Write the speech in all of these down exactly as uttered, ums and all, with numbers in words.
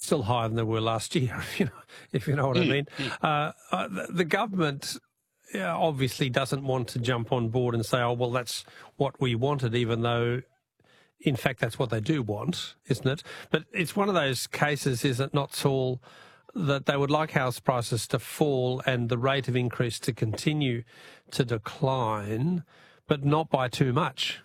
still higher than they were last year, if you know, if you know what Mm, I mean. mm. Uh, uh, the, the government uh, obviously doesn't want to jump on board and say, oh, well, that's what we wanted, even though, in fact, that's what they do want, isn't it? But it's one of those cases, is it not, Saul, that they would like house prices to fall and the rate of increase to continue to decline, but not by too much.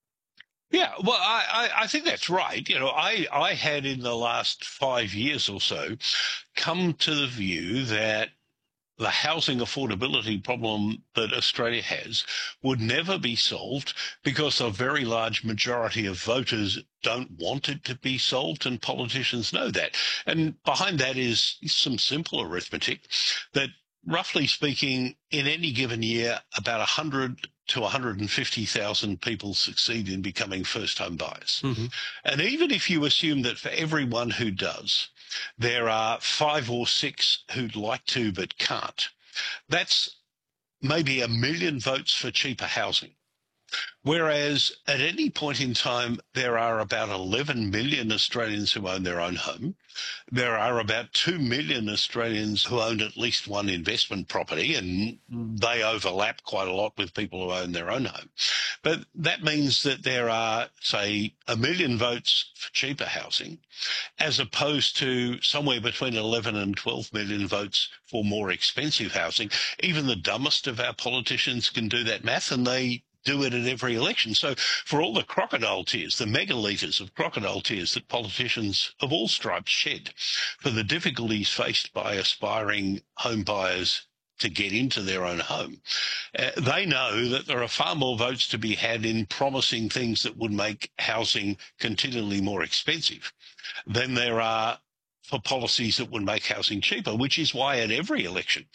Yeah, well, I, I, I think that's right. You know, I, I had in the last five years or so come to the view that the housing affordability problem that Australia has would never be solved because a very large majority of voters don't want it to be solved, and politicians know that. And behind that is some simple arithmetic that, roughly speaking, in any given year, about one hundred to one hundred fifty thousand people succeed in becoming first home buyers. Mm-hmm. And even if you assume that for everyone who does, there are five or six who'd like to but can't, that's maybe a million votes for cheaper housing. Whereas at any point in time, there are about eleven million Australians who own their own home. There are about two million Australians who own at least one investment property, and they overlap quite a lot with people who own their own home. But that means that there are, say, a million votes for cheaper housing, as opposed to somewhere between eleven and twelve million votes for more expensive housing. Even the dumbest of our politicians can do that math, and they do it at every election. So for all the crocodile tears, the megalitres of crocodile tears that politicians of all stripes shed for the difficulties faced by aspiring home buyers to get into their own home, uh, they know that there are far more votes to be had in promising things that would make housing continually more expensive than there are for policies that would make housing cheaper, which is why at every election,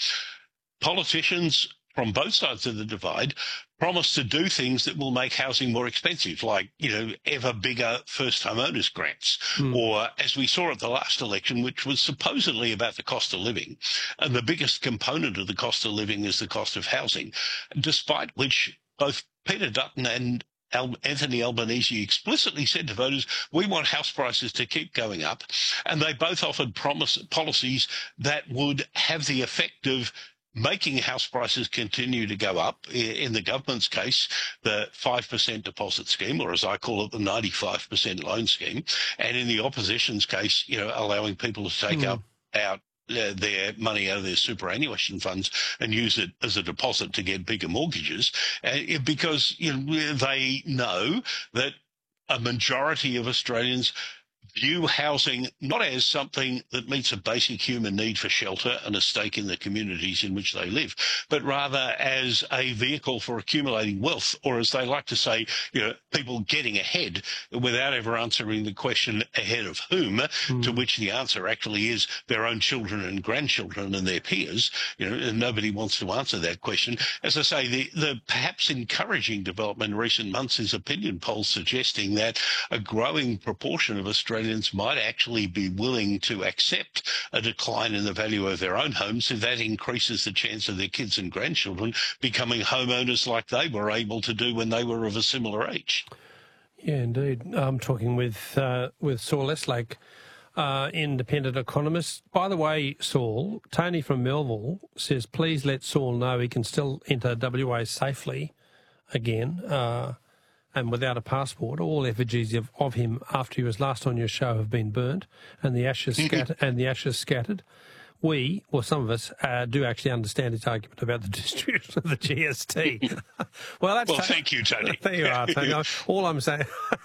politicians from both sides of the divide promise to do things that will make housing more expensive, like, you know, ever bigger first homeowners grants, mm. or as we saw at the last election, which was supposedly about the cost of living, and the biggest component of the cost of living is the cost of housing, despite which both Peter Dutton and Anthony Albanese explicitly said to voters, we want house prices to keep going up. And they both offered promise policies that would have the effect of making house prices continue to go up. In the government's case, the five percent deposit scheme, or as I call it, the ninety-five percent loan scheme. And in the opposition's case, you know, allowing people to take mm. up out Uh, their money out of their superannuation funds and use it as a deposit to get bigger mortgages, uh, because you know, they know that a majority of Australians view housing not as something that meets a basic human need for shelter and a stake in the communities in which they live, but rather as a vehicle for accumulating wealth, or as they like to say, you know, people getting ahead without ever answering the question ahead of whom, mm. to which the answer actually is their own children and grandchildren and their peers. You know, and nobody wants to answer that question. As I say, the, the perhaps encouraging development in recent months is opinion polls suggesting that a growing proportion of Australians might actually be willing to accept a decline in the value of their own homes if that increases the chance of their kids and grandchildren becoming homeowners like they were able to do when they were of a similar age. Yeah, indeed. I'm talking with uh, with Saul Eslake, uh, independent economist. By the way, Saul, Tony from Melville says, please let Saul know he can still enter W A safely again, uh, and without a passport. All effigies of, of him after he was last on your show have been burnt, and the ashes scattered. and the ashes scattered. We, or some of us, uh, do actually understand his argument about the distribution of the G S T. well, that's well, thank you, Tony. There you are, Tony. All I'm saying,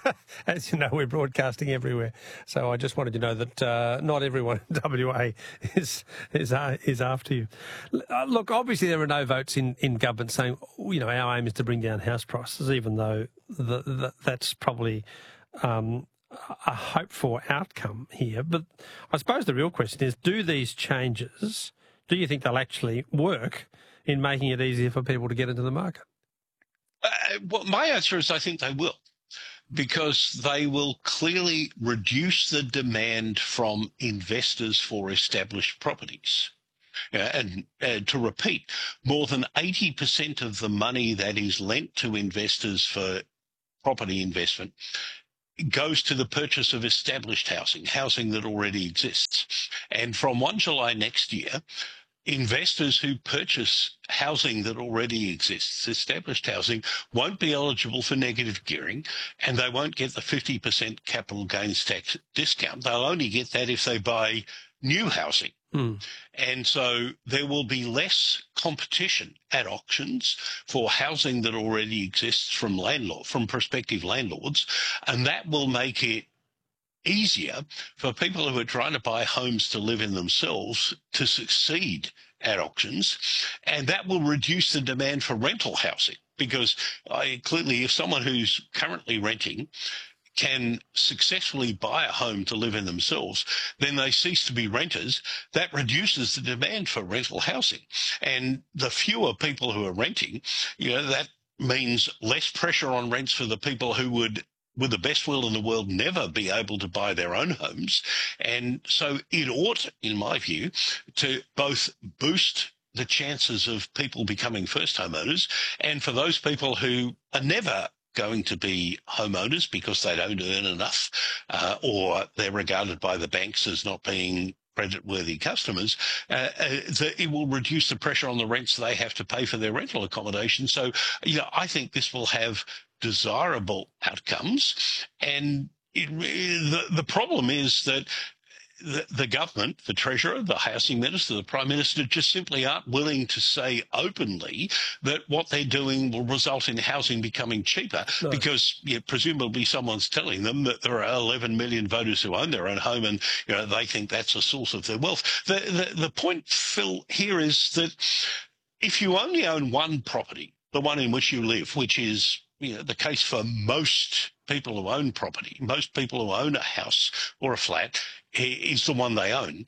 as you know, we're broadcasting everywhere, so I just wanted you to know that uh, not everyone in W A is is uh, is after you. Uh, look, obviously there are no votes in, in government saying, you know, our aim is to bring down house prices, even though the, the, that's probably Um, a hope-for outcome here. But I suppose the real question is, do these changes, do you think they'll actually work in making it easier for people to get into the market? Uh, well, my answer is I think they will, because they will clearly reduce the demand from investors for established properties. Uh, and uh, to repeat, more than eighty percent of the money that is lent to investors for property investment goes to the purchase of established housing, housing that already exists. And from first of July next year, investors who purchase housing that already exists, established housing, won't be eligible for negative gearing, and they won't get the fifty percent capital gains tax discount. They'll only get that if they buy new housing. Mm. And so there will be less competition at auctions for housing that already exists from landlord, from prospective landlords, and that will make it easier for people who are trying to buy homes to live in themselves to succeed at auctions, and that will reduce the demand for rental housing, because I, clearly if someone who's currently renting can successfully buy a home to live in themselves, then they cease to be renters. That reduces the demand for rental housing. And the fewer people who are renting, you know, that means less pressure on rents for the people who would, with the best will in the world, never be able to buy their own homes. And so it ought, in my view, to both boost the chances of people becoming first homeowners, and for those people who are never going to be homeowners because they don't earn enough, uh, or they're regarded by the banks as not being credit-worthy customers, uh, uh, the, it will reduce the pressure on the rents they have to pay for their rental accommodation. So, you know, I think this will have desirable outcomes. And it, the, the problem is that The, the government, the Treasurer, the Housing Minister, the Prime Minister just simply aren't willing to say openly that what they're doing will result in housing becoming cheaper, no. because yeah, presumably someone's telling them that there are eleven million voters who own their own home, and you know they think that's a source of their wealth. The, the, the point, Phil, here is that if you only own one property, the one in which you live, which is you know, the case for most people who own property, most people who own a house or a flat, is the one they own.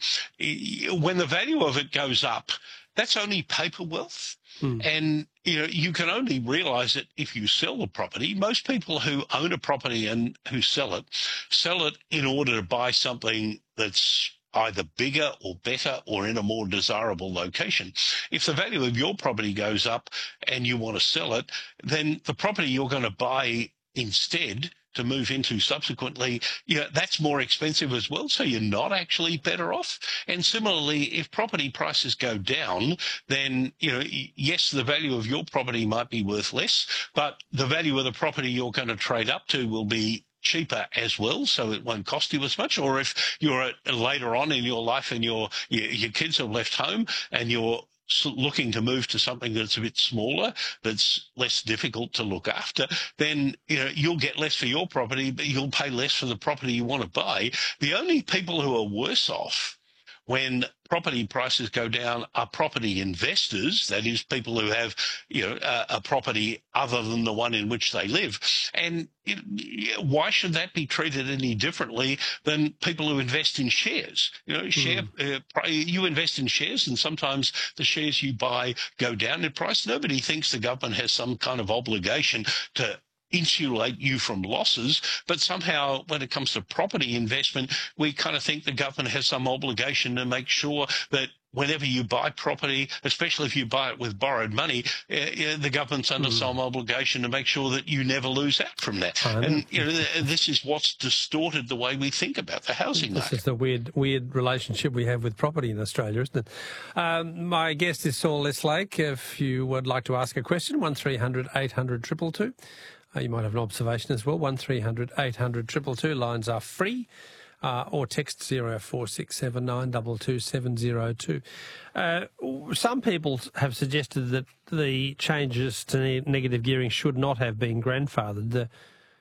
When the value of it goes up, that's only paper wealth. Hmm. And, you know, you can only realize it if you sell the property. Most people who own a property and who sell it, sell it in order to buy something that's either bigger or better or in a more desirable location. If the value of your property goes up and you want to sell it, then the property you're going to buy instead to move into subsequently, you know, that's more expensive as well, so you're not actually better off. And similarly, if property prices go down, then, you know, yes, the value of your property might be worth less, but the value of the property you're going to trade up to will be cheaper as well, so it won't cost you as much. Or if you're at, later on in your life and your, your your kids have left home and you're looking to move to something that's a bit smaller, that's less difficult to look after, then you know you'll get less for your property, but you'll pay less for the property you want to buy. The only people who are worse off when property prices go down are property investors, that is, people who have, you know, a, a property other than the one in which they live. And it, why should that be treated any differently than people who invest in shares? You know, share mm. uh, you invest in shares, and sometimes the shares you buy go down in price. Nobody thinks the government has some kind of obligation to insulate you from losses, but somehow when it comes to property investment, we kind of think the government has some obligation to make sure that whenever you buy property, especially if you buy it with borrowed money, uh, the government's under mm. some obligation to make sure that you never lose out from that. And you know, this is what's distorted the way we think about the housing this market. This is the weird, weird relationship we have with property in Australia, isn't it? Um, my guest is Saul Eslake. If you would like to ask a question, one three hundred eight hundred two two two. Uh, you might have an observation as well, one three hundred eight hundred two two two. Lines are free, uh, or text zero four six seven nine two two seven zero two. Uh, some people have suggested that the changes to ne- negative gearing should not have been grandfathered. The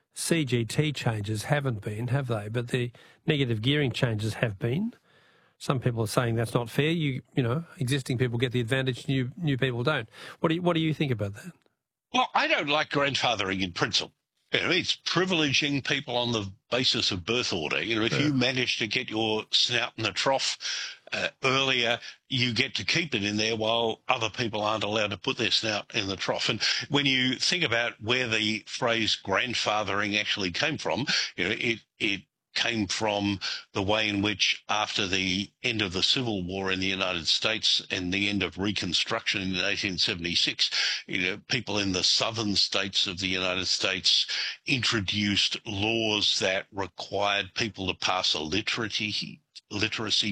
C G T changes haven't been, have they? But the negative gearing changes have been. Some people are saying that's not fair. You, you know, existing people get the advantage, new new people don't. What do you, what do you think about that? Well, I don't like grandfathering in principle. You know, it's privileging people on the basis of birth order. You know, if yeah. you manage to get your snout in the trough uh, earlier, you get to keep it in there while other people aren't allowed to put their snout in the trough. And when you think about where the phrase grandfathering actually came from, you know, it, it came from the way in which, after the end of the Civil War in the United States and the end of Reconstruction in eighteen seventy-six, you know, people in the southern states of the United States introduced laws that required people to pass a literacy literacy